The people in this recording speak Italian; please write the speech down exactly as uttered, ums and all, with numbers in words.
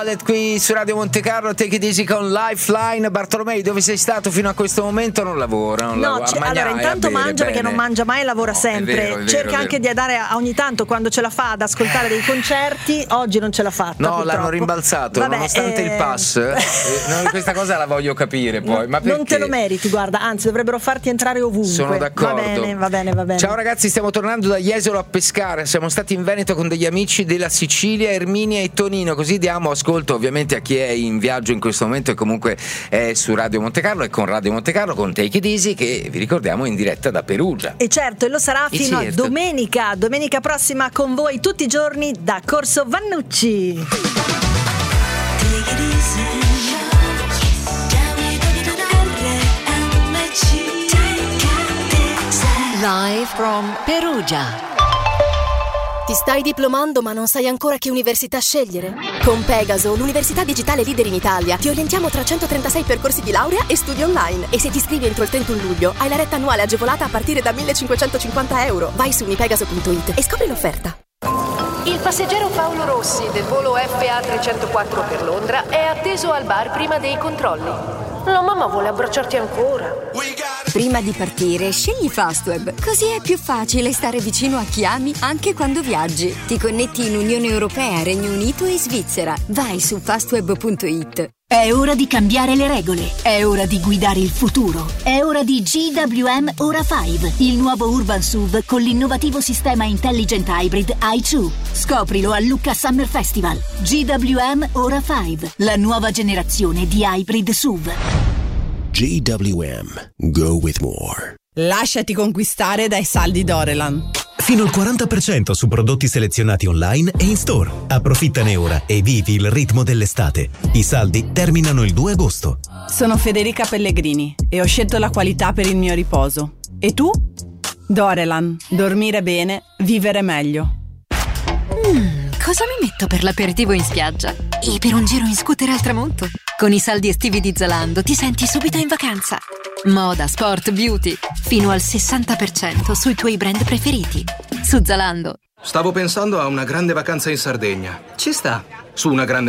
Qui su Radio Monte Carlo, Take It Easy con Lifeline. Bartolomei, dove sei stato fino a questo momento? Non lavora, non no, lavora. C- allora intanto mangia perché non mangia mai e lavora no, sempre. È vero, è vero, cerca anche di andare a, ogni tanto, quando ce la fa, ad ascoltare dei concerti. Oggi non ce l'ha fatta. No, purtroppo. L'hanno rimbalzato. Vabbè, nonostante eh... il pass. eh, no, questa cosa la voglio capire poi. Ma non te lo meriti, guarda, anzi dovrebbero farti entrare ovunque. Sono d'accordo. Va bene, va bene, va bene. Ciao ragazzi, stiamo tornando da Jesolo a pescare. Siamo stati in Veneto con degli amici della Sicilia, Erminia e Tonino. Così diamo ascolto ovviamente a chi è in viaggio in questo momento e comunque è su Radio Monte Carlo e con Radio Monte Carlo con Take It Easy, che vi ricordiamo in diretta da Perugia. E certo, e lo sarà e fino certo. a domenica, domenica prossima con voi tutti i giorni da Corso Vannucci. Live from Perugia. Ti stai diplomando ma non sai ancora che università scegliere? Con Pegaso, l'università digitale leader in Italia, ti orientiamo tra centotrentasei percorsi di laurea e studi online. E se ti iscrivi entro il trentuno luglio, hai la retta annuale agevolata a partire da millecinquecentocinquanta euro. Vai su unipegaso punto it e scopri l'offerta. Il passeggero Paolo Rossi del volo F A trecentoquattro per Londra è atteso al bar prima dei controlli. La mamma vuole abbracciarti ancora. Prima di partire, scegli Fastweb, così è più facile stare vicino a chi ami anche quando viaggi. Ti connetti in Unione Europea, Regno Unito e Svizzera. Vai su fastweb punto it. È ora di cambiare le regole, è ora di guidare il futuro, è ora di G W M Ora cinque, il nuovo Urban S U V con l'innovativo sistema Intelligent Hybrid i due. Scoprilo a Lucca Summer Festival. G W M Ora cinque, la nuova generazione di hybrid S U V. G W M. Go with more. Lasciati conquistare dai saldi Dorelan. Fino al quaranta per cento su prodotti selezionati online e in store. Approfittane ora e vivi il ritmo dell'estate. I saldi terminano il due agosto. Sono Federica Pellegrini e ho scelto la qualità per il mio riposo. E tu? Dorelan. Dormire bene, vivere meglio. Mm, cosa mi metto per l'aperitivo in spiaggia? E per un giro in scooter al tramonto? Con i saldi estivi di Zalando ti senti subito in vacanza. Moda, sport, beauty, fino al sessanta per cento sui tuoi brand preferiti. Su Zalando. Stavo pensando a una grande vacanza in Sardegna. Ci sta. Su una grande